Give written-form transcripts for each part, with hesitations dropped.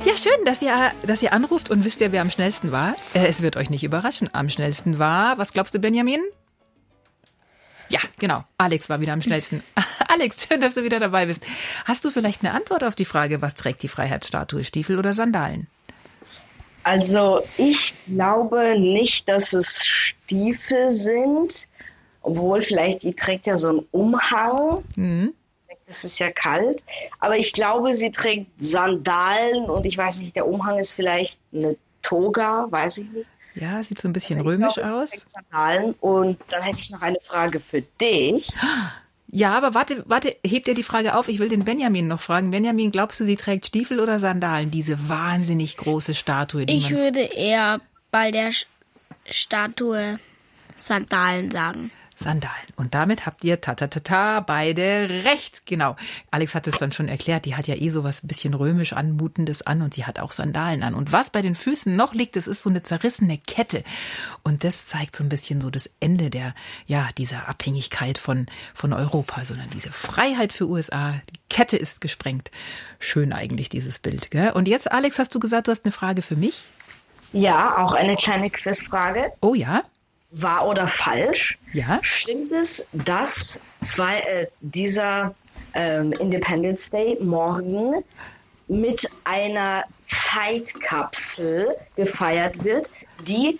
Ja, schön, dass ihr anruft und wisst ja, wer am schnellsten war. Es wird euch nicht überraschen, am schnellsten war, was glaubst du, Benjamin? Ja, genau, Alex war wieder am schnellsten. Alex, schön, dass du wieder dabei bist. Hast du vielleicht eine Antwort auf die Frage, was trägt die Freiheitsstatue, Stiefel oder Sandalen? Also ich glaube nicht, dass es Stiefel sind, obwohl vielleicht die trägt ja so einen Umhang. Mhm. Es ist ja kalt, aber ich glaube, sie trägt Sandalen und ich weiß nicht, der Umhang ist vielleicht eine Toga, weiß ich nicht. Ja, sieht so ein bisschen römisch aus. Sie trägt Sandalen und dann hätte ich noch eine Frage für dich. Ja, aber warte, hebt ihr die Frage auf? Ich will den Benjamin noch fragen. Benjamin, glaubst du, sie trägt Stiefel oder Sandalen? Diese wahnsinnig große Statue. Ich würde eher bei der Statue Sandalen sagen. Sandalen. Und damit habt ihr beide recht. Genau. Alex hat es dann schon erklärt, die hat ja sowas ein bisschen römisch anmutendes an und sie hat auch Sandalen an. Und was bei den Füßen noch liegt, das ist so eine zerrissene Kette. Und das zeigt so ein bisschen so das Ende dieser Abhängigkeit von Europa, sondern diese Freiheit für USA. Die Kette ist gesprengt. Schön eigentlich, dieses Bild, gell? Und jetzt, Alex, hast du gesagt, du hast eine Frage für mich? Ja, auch eine kleine Quizfrage. Oh ja? Wahr oder falsch? Ja. Stimmt es, dass dieser Independence Day morgen mit einer Zeitkapsel gefeiert wird, die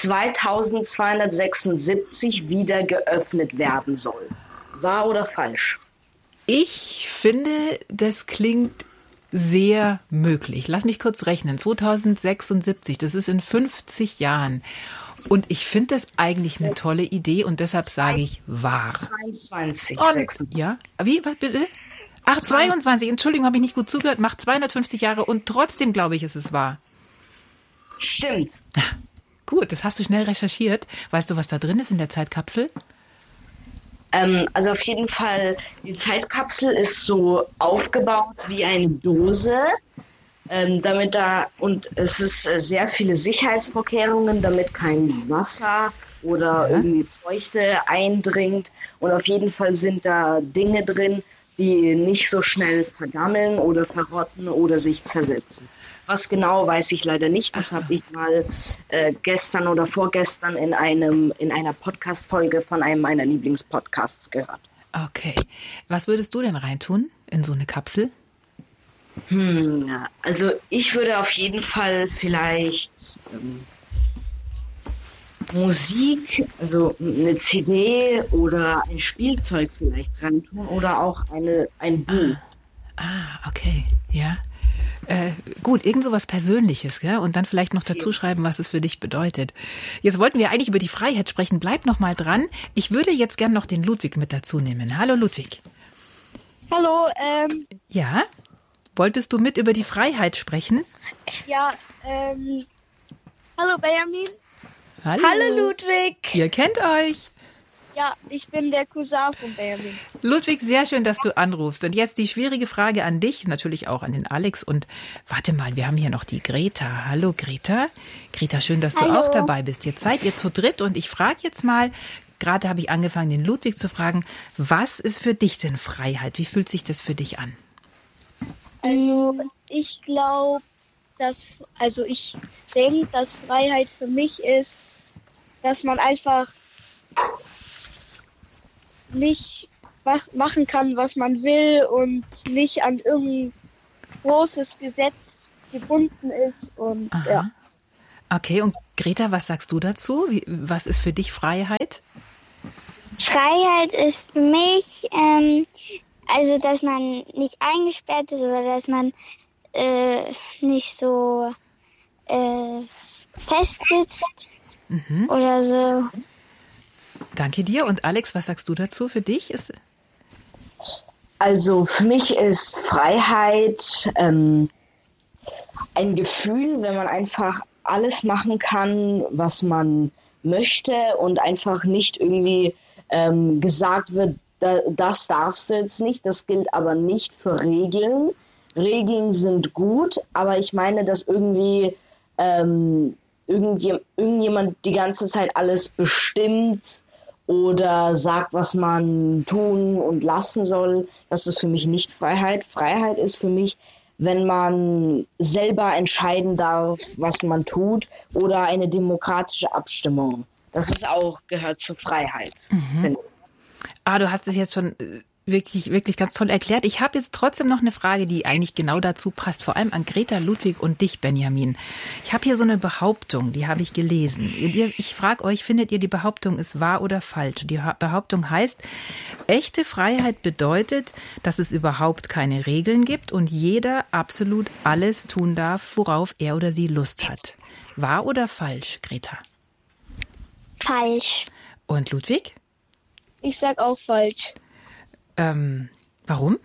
2276 wieder geöffnet werden soll? Wahr oder falsch? Ich finde, das klingt sehr möglich. Lass mich kurz rechnen. 2076, das ist in 50 Jahren. Und ich finde das eigentlich eine tolle Idee und deshalb sage ich wahr. 22. Ja? Wie? Was bitte? Ach, 22. Entschuldigung, habe ich nicht gut zugehört. Macht 250 Jahre und trotzdem glaube ich, ist es wahr. Stimmt. Gut, das hast du schnell recherchiert. Weißt du, was da drin ist in der Zeitkapsel? Also auf jeden Fall, die Zeitkapsel ist so aufgebaut wie eine Dose. Und es ist sehr viele Sicherheitsvorkehrungen, damit kein Wasser oder irgendwie Feuchte eindringt. Und auf jeden Fall sind da Dinge drin, die nicht so schnell vergammeln oder verrotten oder sich zersetzen. Was genau, weiß ich leider nicht. Das habe ich mal gestern oder vorgestern in einer Podcast-Folge von einem meiner Lieblingspodcasts gehört. Okay. Was würdest du denn reintun in so eine Kapsel? Also ich würde auf jeden Fall vielleicht Musik, also eine CD oder ein Spielzeug vielleicht reintun oder auch ein Buch. Okay, ja. Gut, irgend so was Persönliches, gell? Und dann vielleicht noch dazu schreiben, was es für dich bedeutet. Jetzt wollten wir eigentlich über die Freiheit sprechen. Bleib noch mal dran. Ich würde jetzt gern noch den Ludwig mit dazu nehmen. Hallo Ludwig. Hallo, Ja? Wolltest du mit über die Freiheit sprechen? Ja, hallo Benjamin. Hallo Ludwig. Ihr kennt euch. Ja, ich bin der Cousin von Benjamin. Ludwig, sehr schön, dass du anrufst. Und jetzt die schwierige Frage an dich, natürlich auch an den Alex. Und warte mal, wir haben hier noch die Greta. Hallo Greta. Greta, schön, dass du auch dabei bist. Jetzt seid ihr zu dritt und ich frage jetzt mal, gerade habe ich angefangen, den Ludwig zu fragen, was ist für dich denn Freiheit? Wie fühlt sich das für dich an? Also ich glaube, ich denke, dass Freiheit für mich ist, dass man einfach nicht machen kann, was man will und nicht an irgendein großes Gesetz gebunden ist. Und ja. Okay, und Greta, was sagst du dazu? Was ist für dich Freiheit? Freiheit ist für mich, also dass man nicht eingesperrt ist oder dass man nicht so festsitzt oder so. Danke dir. Und Alex, was sagst du dazu für dich? Also für mich ist Freiheit ein Gefühl, wenn man einfach alles machen kann, was man möchte und einfach nicht irgendwie gesagt wird, das darfst du jetzt nicht. Das gilt aber nicht für Regeln. Regeln sind gut, aber ich meine, dass irgendwie irgendjemand die ganze Zeit alles bestimmt oder sagt, was man tun und lassen soll, das ist für mich nicht Freiheit. Freiheit ist für mich wenn man selber entscheiden darf, was man tut, oder eine demokratische Abstimmung. Das ist auch, gehört zur Freiheit. Finde ich. Du hast es jetzt schon wirklich, wirklich ganz toll erklärt. Ich habe jetzt trotzdem noch eine Frage, die eigentlich genau dazu passt, vor allem an Greta, Ludwig und dich, Benjamin. Ich habe hier so eine Behauptung, die habe ich gelesen. Ich frage euch, findet ihr, die Behauptung ist wahr oder falsch? Die Behauptung heißt, echte Freiheit bedeutet, dass es überhaupt keine Regeln gibt und jeder absolut alles tun darf, worauf er oder sie Lust hat. Wahr oder falsch, Greta? Falsch. Und Ludwig? Ich sag auch falsch. Warum?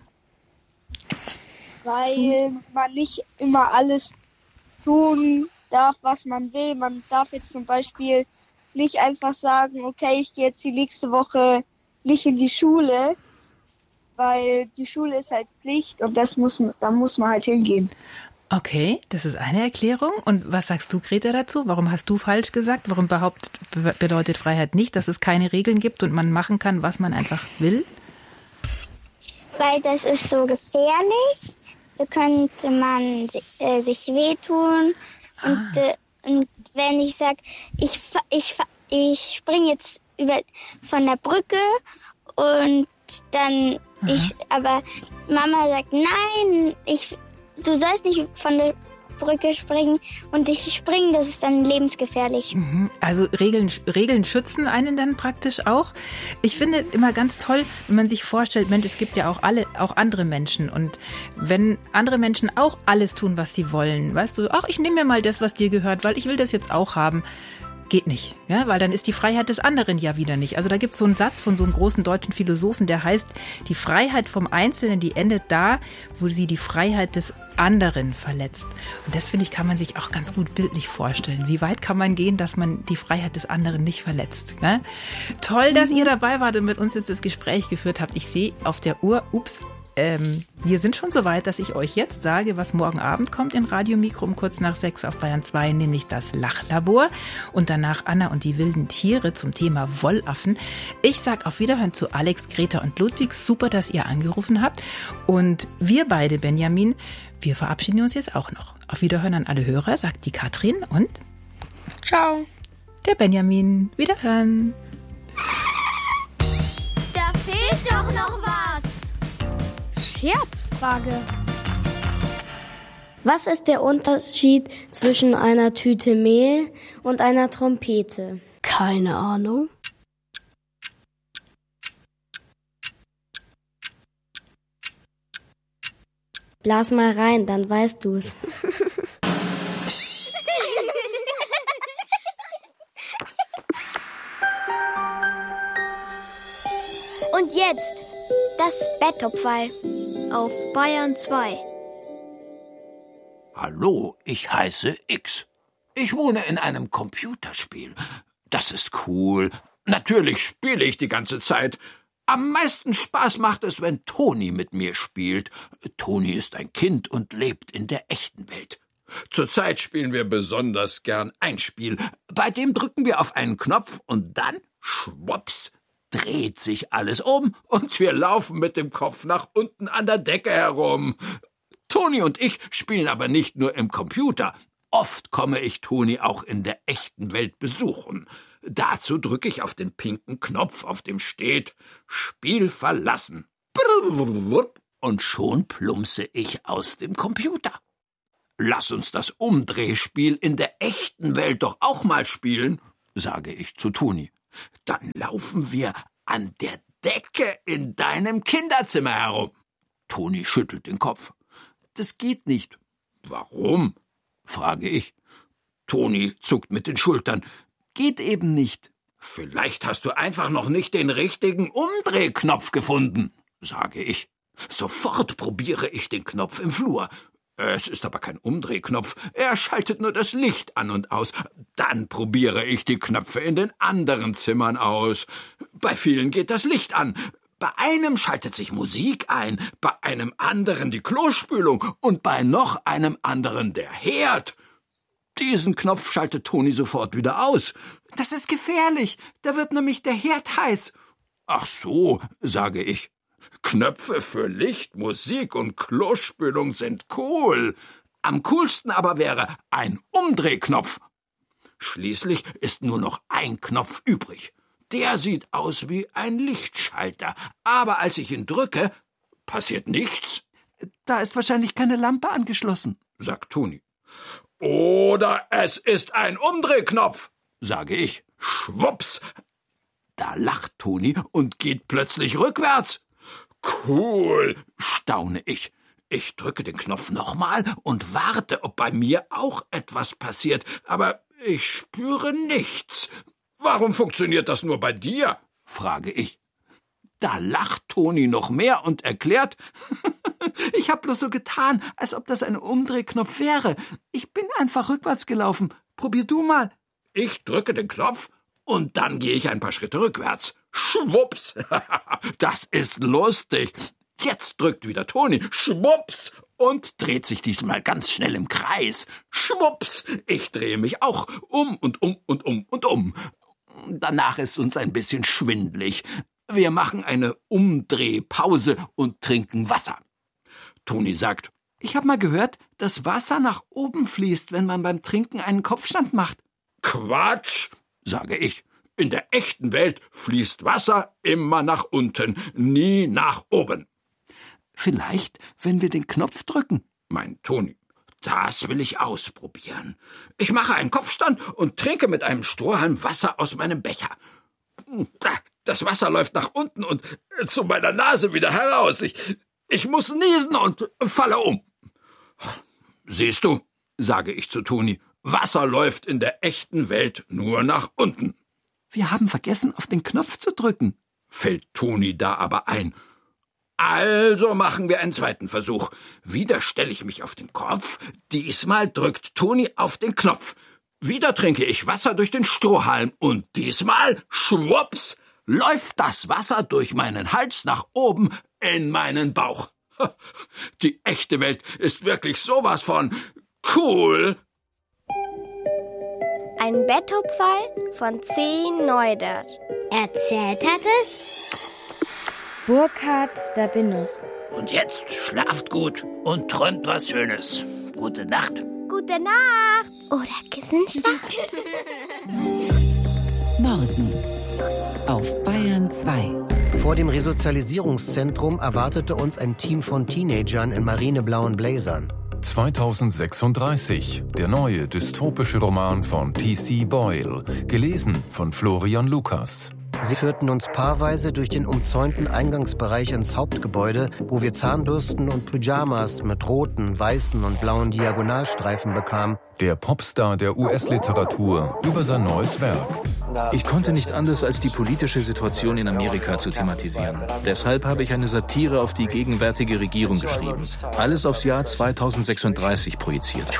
Weil man nicht immer alles tun darf, was man will. Man darf jetzt zum Beispiel nicht einfach sagen, okay, ich gehe jetzt die nächste Woche nicht in die Schule, weil die Schule ist halt Pflicht und da muss man halt hingehen. Okay, das ist eine Erklärung. Und was sagst du, Greta, dazu? Warum hast du falsch gesagt? Warum bedeutet Freiheit nicht, dass es keine Regeln gibt und man machen kann, was man einfach will? Weil das ist so gefährlich. Da könnte man sich wehtun. Und wenn ich sage, ich springe jetzt von der Brücke und dann aber Mama sagt, nein, du sollst nicht von der Brücke springen und ich springen, das ist dann lebensgefährlich. Also Regeln schützen einen dann praktisch auch. Ich finde immer ganz toll, wenn man sich vorstellt, Mensch, es gibt ja auch andere Menschen und wenn andere Menschen auch alles tun, was sie wollen, weißt du, ach, ich nehme mir mal das, was dir gehört, weil ich will das jetzt auch haben. Geht nicht, ja, weil dann ist die Freiheit des anderen ja wieder nicht. Also da gibt es so einen Satz von so einem großen deutschen Philosophen, der heißt, die Freiheit vom Einzelnen, die endet da, wo sie die Freiheit des anderen verletzt. Und das, finde ich, kann man sich auch ganz gut bildlich vorstellen. Wie weit kann man gehen, dass man die Freiheit des anderen nicht verletzt? Ja? Toll, dass ihr dabei wart und mit uns jetzt das Gespräch geführt habt. Ich sehe auf der Uhr, wir sind schon so weit, dass ich euch jetzt sage, was morgen Abend kommt in Radio Mikro um kurz nach 6 auf Bayern 2, nämlich das Lachlabor und danach Anna und die wilden Tiere zum Thema Wollaffen. Ich sag auf Wiederhören zu Alex, Greta und Ludwig. Super, dass ihr angerufen habt. Und wir beide, Benjamin, wir verabschieden uns jetzt auch noch. Auf Wiederhören an alle Hörer, sagt die Katrin und Ciao. Der Benjamin. Wiederhören. Da fehlt doch noch was. Scherzfrage. Was ist der Unterschied zwischen einer Tüte Mehl und einer Trompete? Keine Ahnung. Blas mal rein, dann weißt du's. Und jetzt das Bettopferl auf Bayern 2. Hallo, ich heiße X. Ich wohne in einem Computerspiel. Das ist cool. Natürlich spiele ich die ganze Zeit. Am meisten Spaß macht es, wenn Toni mit mir spielt. Toni ist ein Kind und lebt in der echten Welt. Zurzeit spielen wir besonders gern ein Spiel. Bei dem drücken wir auf einen Knopf und dann, schwupps, dreht sich alles um und wir laufen mit dem Kopf nach unten an der Decke herum. Toni und ich spielen aber nicht nur im Computer. Oft komme ich Toni auch in der echten Welt besuchen. Dazu drücke ich auf den pinken Knopf, auf dem steht Spiel verlassen. Und schon plumpse ich aus dem Computer. Lass uns das Umdrehspiel in der echten Welt doch auch mal spielen, sage ich zu Toni. Dann laufen wir an der Decke in deinem Kinderzimmer herum. Toni schüttelt den Kopf. Das geht nicht. Warum? Frage ich. Toni zuckt mit den Schultern. Geht eben nicht. Vielleicht hast du einfach noch nicht den richtigen Umdrehknopf gefunden, sage ich. Sofort probiere ich den Knopf im Flur. Es ist aber kein Umdrehknopf, er schaltet nur das Licht an und aus. Dann probiere ich die Knöpfe in den anderen Zimmern aus. Bei vielen geht das Licht an. Bei einem schaltet sich Musik ein, bei einem anderen die Klospülung und bei noch einem anderen der Herd. Diesen Knopf schaltet Toni sofort wieder aus. Das ist gefährlich, da wird nämlich der Herd heiß. Ach so, sage ich. Knöpfe für Licht, Musik und Klospülung sind cool. Am coolsten aber wäre ein Umdrehknopf. Schließlich ist nur noch ein Knopf übrig. Der sieht aus wie ein Lichtschalter, aber als ich ihn drücke, passiert nichts. Da ist wahrscheinlich keine Lampe angeschlossen, sagt Toni. Oder es ist ein Umdrehknopf, sage ich. Schwupps! Da lacht Toni und geht plötzlich rückwärts. Cool, staune ich. Ich drücke den Knopf nochmal und warte, ob bei mir auch etwas passiert, aber ich spüre nichts. Warum funktioniert das nur bei dir? Frage ich. Da lacht Toni noch mehr und erklärt, ich habe bloß so getan, als ob das ein Umdrehknopf wäre. Ich bin einfach rückwärts gelaufen. Probier du mal. Ich drücke den Knopf und dann gehe ich ein paar Schritte rückwärts. Schwupps! Das ist lustig. Jetzt drückt wieder Toni. Schwupps! Und dreht sich diesmal ganz schnell im Kreis. Schwupps! Ich drehe mich auch um und um und um und um. Danach ist uns ein bisschen schwindlig. Wir machen eine Umdrehpause und trinken Wasser. Toni sagt, ich habe mal gehört, dass Wasser nach oben fließt, wenn man beim Trinken einen Kopfstand macht. Quatsch, sage ich. In der echten Welt fließt Wasser immer nach unten, nie nach oben. Vielleicht, wenn wir den Knopf drücken, meint Toni. Das will ich ausprobieren. Ich mache einen Kopfstand und trinke mit einem Strohhalm Wasser aus meinem Becher. Das Wasser läuft nach unten und zu meiner Nase wieder heraus. Ich muss niesen und falle um. Siehst du, sage ich zu Toni, Wasser läuft in der echten Welt nur nach unten. Wir haben vergessen, auf den Knopf zu drücken, fällt Toni da aber ein. Also machen wir einen zweiten Versuch. Wieder stelle ich mich auf den Kopf. Diesmal drückt Toni auf den Knopf. Wieder trinke ich Wasser durch den Strohhalm und diesmal, schwupps, läuft das Wasser durch meinen Hals nach oben in meinen Bauch. Die echte Welt ist wirklich sowas von cool. Ein Betthupferl von C. Neudert. Erzählt hat es Burkhard Dabinus. Und jetzt schlaft gut und träumt was Schönes. Gute Nacht. Gute Nacht. oder Kissenschlag. Morgen auf Bayern 2. Vor dem Resozialisierungszentrum erwartete uns ein Team von Teenagern in marineblauen Blazern. 2036, der neue dystopische Roman von T.C. Boyle, gelesen von Florian Lukas. Sie führten uns paarweise durch den umzäunten Eingangsbereich ins Hauptgebäude, wo wir Zahnbürsten und Pyjamas mit roten, weißen und blauen Diagonalstreifen bekamen. Der Popstar der US-Literatur über sein neues Werk. Ich konnte nicht anders, als die politische Situation in Amerika zu thematisieren. Deshalb habe ich eine Satire auf die gegenwärtige Regierung geschrieben. Alles aufs Jahr 2036 projiziert.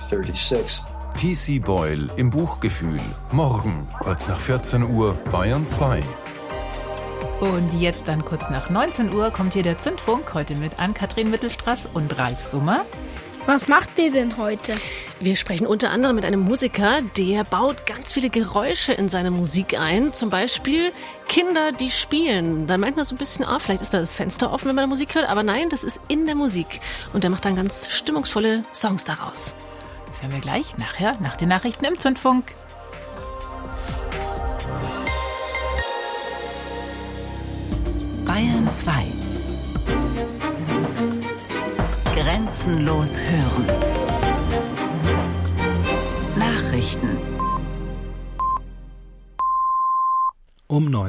T.C. Boyle im Buchgefühl. Morgen, kurz nach 14 Uhr, Bayern 2. Und jetzt dann kurz nach 19 Uhr kommt hier der Zündfunk, heute mit Ann-Kathrin Mittelstraß und Ralf Summer. Was macht ihr denn heute? Wir sprechen unter anderem mit einem Musiker, der baut ganz viele Geräusche in seine Musik ein. Zum Beispiel Kinder, die spielen. Dann meint man so ein bisschen, vielleicht ist da das Fenster offen, wenn man Musik hört. Aber nein, das ist in der Musik. Und der macht dann ganz stimmungsvolle Songs daraus. Das hören wir gleich nachher, nach den Nachrichten im Zündfunk. Bayern 2. Grenzenlos hören. Nachrichten. Um 9.